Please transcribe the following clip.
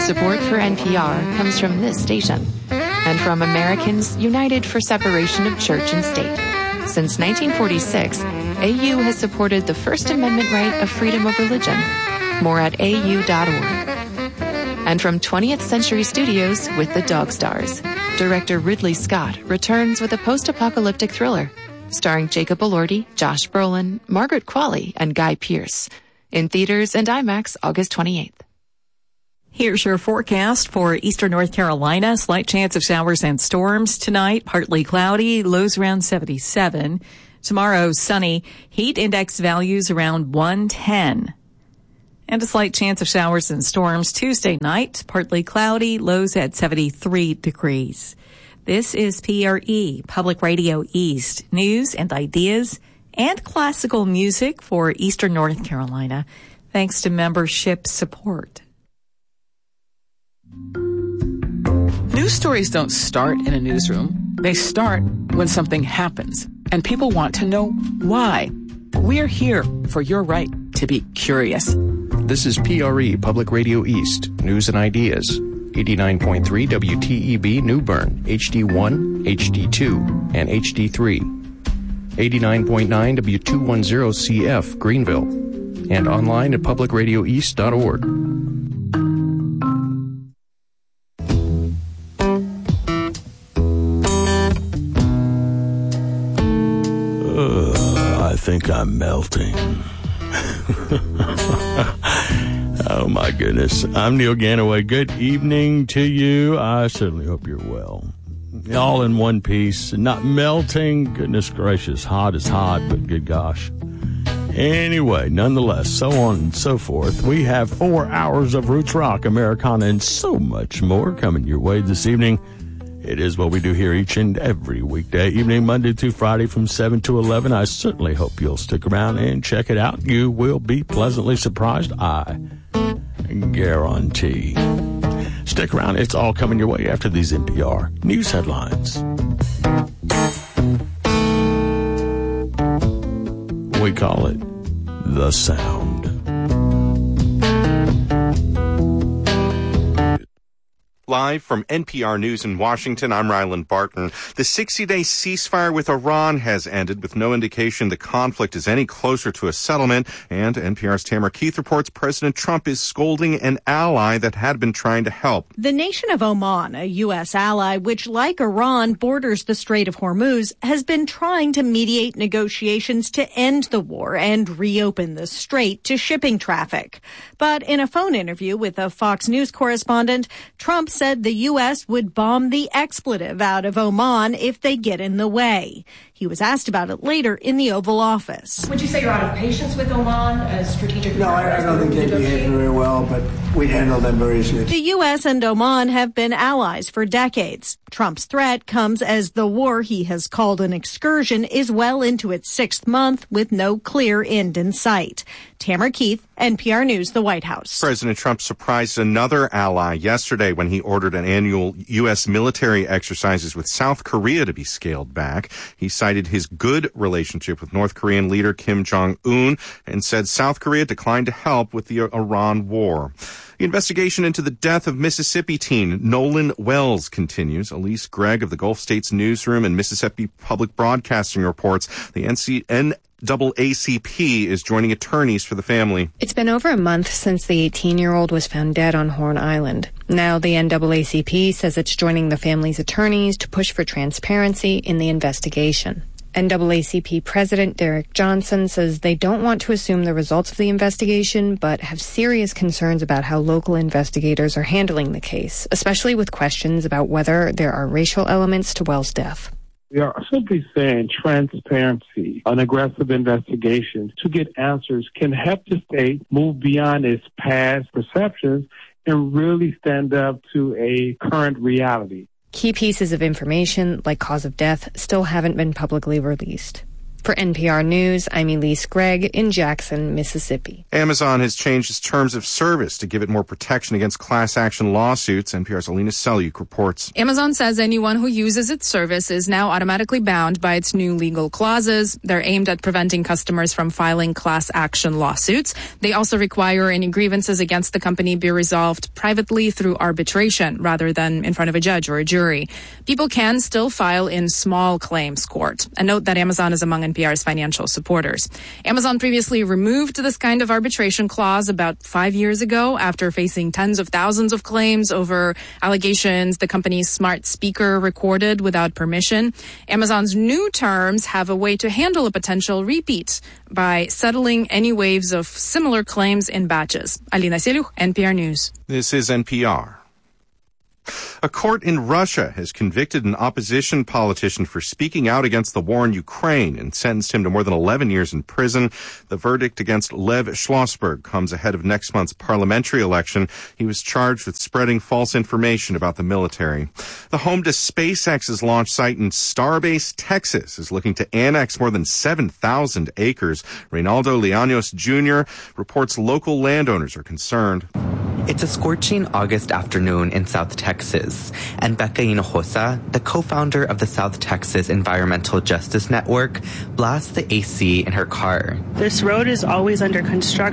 Support for NPR comes from this station and from Americans United for Separation of Church and State. Since 1946, AU has supported the First Amendment right of freedom of religion. More at au.org. And from 20th Century Studios with The Dog Stars, director Ridley Scott returns with a post-apocalyptic thriller starring Jacob Elordi, Josh Brolin, Margaret Qualley, and Guy Pearce. In theaters and IMAX August 28th. Here's your forecast for eastern North Carolina. Slight chance of showers and storms tonight. Partly cloudy, lows around 77. Tomorrow, sunny. Heat index values around 110. And a slight chance of showers and storms Tuesday night. Partly cloudy, lows at 73 degrees. This is PRE, Public Radio East. News and ideas and classical music for eastern North Carolina, thanks to membership support. News stories don't start in a newsroom. They start when something happens, and people want to know why. We're here for your right to be curious. This is PRE, Public Radio East, News and Ideas. 89.3 WTEB New Bern, HD1, HD2, and HD3. 89.9 W210CF Greenville, and online at publicradioeast.org. I think I'm melting. Oh, my goodness. I'm Neil Ganaway. Good evening to you. I certainly hope you're well. All in one piece, not melting. Goodness gracious, hot is hot, but good gosh. Anyway, nonetheless, so on and so forth. We have 4 hours of roots rock, Americana, and so much more coming your way this evening. It is what we do here each and every weekday evening, Monday through Friday from 7 to 11. I certainly hope you'll stick around and check it out. You will be pleasantly surprised, I guarantee. Stick around. It's all coming your way after these NPR news headlines. We call it The Sound. Live from NPR News in Washington, I'm Ryland Barton. The 60-day ceasefire with Iran has ended with no indication the conflict is any closer to a settlement. And NPR's Tamara Keith reports President Trump is scolding an ally that had been trying to help. The nation of Oman, a U.S. ally, which like Iran borders the Strait of Hormuz, has been trying to mediate negotiations to end the war and reopen the strait to shipping traffic. But in a phone interview with a Fox News correspondent, Trump said the U.S. would bomb the expletive out of Oman if they get in the way. He was asked about it later in the Oval Office. Would you say you're out of patience with Oman as strategic? No, I don't think they behave very well, but we'd handle them very easily. The U.S. and Oman have been allies for decades. Trump's threat comes as the war he has called an excursion is well into its 6th month with no clear end in sight. Tamara Keith, NPR News, the White House. President Trump surprised another ally yesterday when he ordered an annual U.S. military exercises with South Korea to be scaled back. He cited his good relationship with North Korean leader Kim Jong-un and said South Korea declined to help with the Iran war. The investigation into the death of Mississippi teen Nolan Wells continues. Elise Gregg of the Gulf States Newsroom and Mississippi Public Broadcasting reports the NAACP is joining attorneys for the family. It's been over a month since the 18-year-old was found dead on Horn Island. Now the NAACP says it's joining the family's attorneys to push for transparency in the investigation. NAACP President Derek Johnson says they don't want to assume the results of the investigation, but have serious concerns about how local investigators are handling the case, especially with questions about whether there are racial elements to Wells' death. We are simply saying transparency, an aggressive investigation to get answers can help the state move beyond its past perceptions and really stand up to a current reality. Key pieces of information, like cause of death, still haven't been publicly released. For NPR News, I'm Elise Gregg in Jackson, Mississippi. Amazon has changed its terms of service to give it more protection against class action lawsuits. NPR's Alina Selyuk reports. Amazon says anyone who uses its service is now automatically bound by its new legal clauses. They're aimed at preventing customers from filing class action lawsuits. They also require any grievances against the company be resolved privately through arbitration rather than in front of a judge or a jury. People can still file in small claims court. And note that Amazon is among NPR's financial supporters. Amazon previously removed this kind of arbitration clause about 5 years ago after facing tens of thousands of claims over allegations the company's smart speaker recorded without permission. Amazon's new terms have a way to handle a potential repeat by settling any waves of similar claims in batches. Alina Selyuk, NPR News. This is NPR. A court in Russia has convicted an opposition politician for speaking out against the war in Ukraine and sentenced him to more than 11 years in prison. The verdict against Lev Schlossberg comes ahead of next month's parliamentary election. He was charged with spreading false information about the military. The home to SpaceX's launch site in Starbase, Texas, is looking to annex more than 7,000 acres. Reynaldo Llanos Jr. reports local landowners are concerned. It's a scorching August afternoon in South Texas, and Becca Hinojosa, the co-founder of the South Texas Environmental Justice Network, blasts the AC in her car. This road is always under construction.